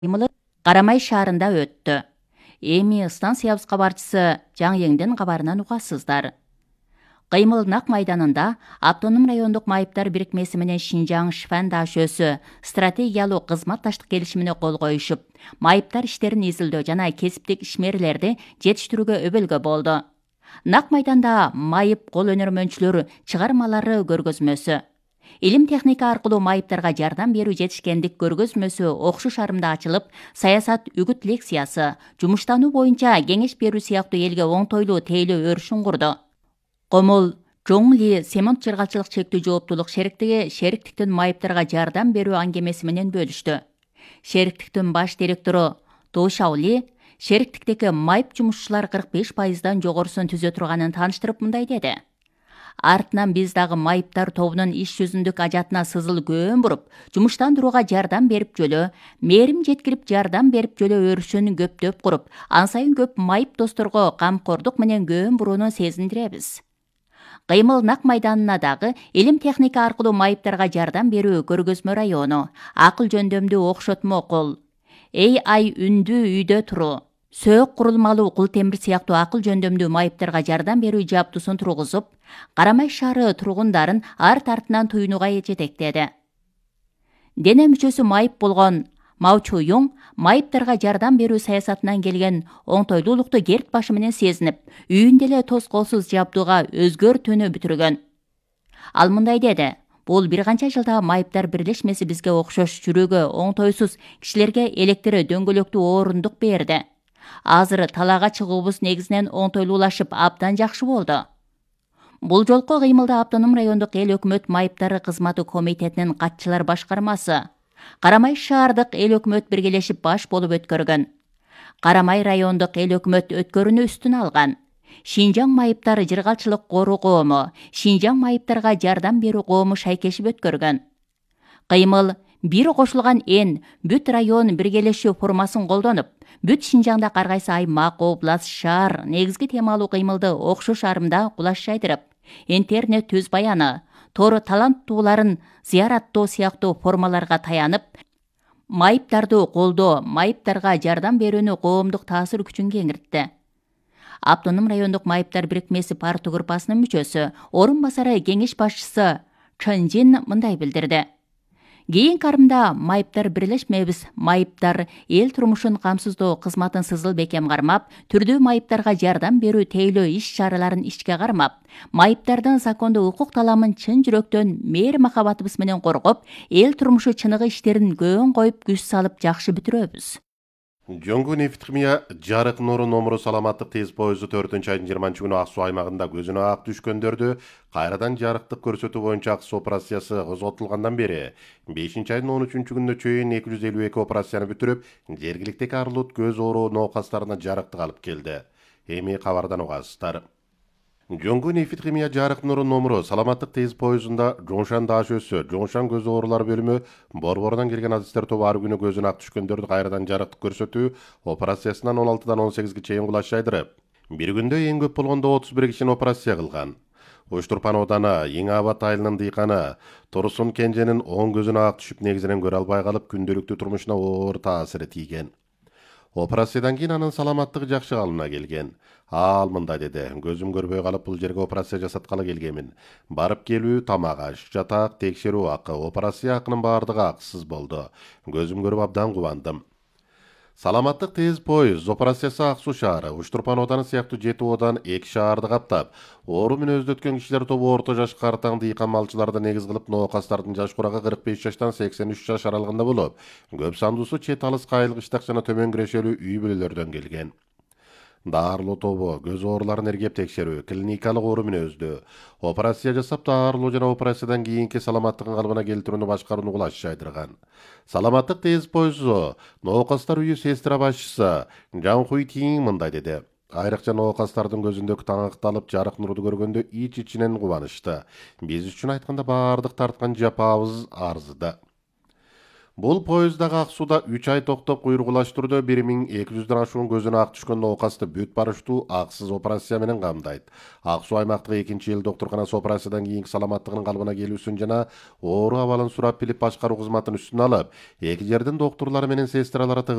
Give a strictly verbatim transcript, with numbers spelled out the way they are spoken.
кыймылы Карамай шаарында өттү. Эми станциябыз кабарчысы Жаң-Еңдин кабарынан угасыздар. Кыймыл нак майданында автоном райондук майыптар бирикмеси менен Шинжаң Шифан даашөсү стратегиялуу кызматташтык келишимине кол коюшуп, майыптар иштерин изилдөө жана кесиптик ишмерлерди жетиштирүүгө өбөлгө болду. Нак майданда майып кол өнөрмөнчүлөр чыгармалары көргөзмөсү, илим техника аркылуу майыптарга жардам берүү жетишкендик көргөзмөсү окушу шаарында ачылып, саясат үгүт лекциясы, жумуштануу боюнча кеңеш берүү сыяктуу элге оңтойлуу тейлөө өрүшүн курду. Комол Жоңли Семент жыргалчылык чектүү жооптуулук шериктиги шериктиктин майыптарга жардам берүү аңгемеси менен бөлүштү. Шериктиктин баш директору Ду Шаоли шериктиктеги майып жумушчулар кырк беш пайыздан жогорусун түзө турганын тааныштырып мындай деди. Артынан биз дагы майыптар тобунун иш жүзүндүк ажатына сызыл көөн буруп, жумуштандырууга жардам берип жөлө, мээрим жеткирип жардам берип жөлө өрүшүн көптөп куруп, ан сайын көп майып досторго камкордук менен көөн бурууну сезиндиребиз. Кыймыл нак майданына дагы илим техника аркылуу майыптарга жардам берүү көргөзмө району, акыл жөндөмдүү окшотмо кол, эй ай үндүү үйдө туруу, сөөк курулмалуу кул темир сыяктуу акыл жөндөмдүү майыптарга жардам берүү жабдуусун тургузуп, Карамай шаары тургундарын арт артынан туюнууга жетектеди. Дене мүчөсү майып болгон Маучу Юң майыптарга жардам берүү саясатынан келген оңтойлуулукту керт башы менен сезинип, үйүндө эле тоз колсуз жабдууга өзгөртүүнү бүтүргөн. Ал мындай деди: бул бир канча жылда майыптар бирлешмеси бизге окшош жүрөгү оңтойсуз кишилерге электр дөңгөлөктүү орундук берди. Азыр талаага чыгуубуз негизинен оңтойлуулашып, абдан жакшы болду. Бул жолку кыймылда автоном райондук эл өкмөт майыптары кызматы комитетинин катчылар башкармасы, Карамай шаардык эл өкмөт биргелешип баш болуп өткөргөн. Карамай райондук эл өкмөт өткөрүүнү үстүнө алган. Шинжаң майыптар жыргалчылык коруу коому, Шинжаң майыптарга жардам берүү коому шайкешип өткөргөн. Кыймыл бир кошулган эн бүт район биргелешүү формасын колдонуп, бүт Шинжаңда ар кайсы аймак, област, шаар негизги темалуу кыймылды окушу шаарында кулаш жайдырып, интернет түз баяны, тор таланттууларын зыяраттоо сыяктуу формаларга таянып, майыптарды колдоо, майыптарга жардам берүүнү коомдук таасир күчүн кеңиртти. Автоном райондук майыптар бирикмеси партия группасынын мүчөсү, орун басары кеңеш башчысы Чын Жин мындай билдирди. Кийинки арымда майыптар бирлешмебиз, майыптар эл турмушун камсыздоо кызматын сызыл бекем кармап, түрдүү майыптарга жардам берүү тейлөө иш чараларын ишке кармап, майыптардын закондуу укук таламын чын жүрөктөн мээр махабатыбыз менен коргоп, эл турмушу чыныгы иштерин көөн коюп күч салып жакшы бүтүрөбүз. Жоңгу нефт химия жарык нуру номуру саламаттык тез поезду төртүнчү айдын жыйырманчы күнү Ак Суу аймагында көзүнө ак түшкөндөрдү кайрадан жарыктык көрсөтүү боюнча ак суу операциясы козготулгандан бери бешинчи айдын он үчүнчү күнүнө чейин эки жүз элүү эки операцияны бүтүрүп, жергиликтеги арлут көз оору ноокастарына жарыктык алып келди. Эми кабардан угасыздар. Жоңгу нефт химия жарык нуру номуру саламаттык тез поездунда Жоңшан даашөсү, Жоңшан көз оорулары бөлүмү борборунан келген адистер тобу ар күнү көзүнө ак түшкөндөрдү кайрадан жарыктык көрсөтүү операциясынан он алтыдан он сегизге чейин кулаш жайдырып, бир күндө эң көп болгондо отуз бир кишини операция кылган. Оштурпан ооданы Эң Абад айылынын дыйканы Турсун Кенженин оң көзүнө ак түшүп негизинен көрө албай калып, күндөлүктүү турмушуна оор таасири тийген. Операциядан кийин анын саламаттыгы жакшы калыбына келген. Ал мындай деди: көзүм көрбөй калып бул жерге операция жасаткалы келгемин. Барып келүү, тамак аш, жатак, текшерүү акы, операция акынын баардыгы акысыз болду. Көзүм көрүп абдан кубандым. Саламаттык тез поезд операциясы Ак Суу шаары, Уштурпан ооданы сыяктуу жети оодан эки шаарды каптап, оору менен өздөткөн кишилер тобу орто жаш картаң дыйкан малчыларды негиз кылып, ноокастардын жаш курагы кырк беш жаштан сексен үч жаш аралыгында болуп, көп сандуусу чет алыс кайылгычтак жана төмөн кирешелүү үй бүлөлөрдөн келген. Даарылоо тобу көз ооруларын эргеп текшерүү, клиникалык оору мүнөздүү, операция жасап даарылоо жана операциядан кийинки саламаттыгын калыбына келтирүүнү башкарууну кулаш жайдырган. Саламаттык тез поезду ноокастар үйү сестра башчысы Жан Хуй Тиң мындай деди: айрыкча ноокастардын көзүндөгү таңакталып жарык нурду көргөндө ич-ичинен кубанышты. Биз үчүн айтканда баардык тарткан жапаабыз арзыды. Бул поездагы ак сууда үч ай токтоп куйругулаштырүүдө бир миң эки жүздөн ашуун көзүнө ак түшкөн оокасты бүт барыштуу аксыз операция менен камдайт. Ак суу аймактагы экинчи эл доктурканасы операциядан кийинки саламаттыгынын калыбына келүүсүн жана оору абалын сурап билип башкаруу кызматын үстүнө алып, эки жердин доктурлары менен сестралары